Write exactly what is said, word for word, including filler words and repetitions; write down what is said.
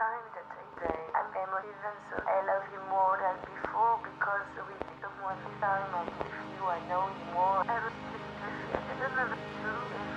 time that I say I'm emotive and so I love you more than before because with someone this time I'm with you, I know you more. I was thinking I don't know true.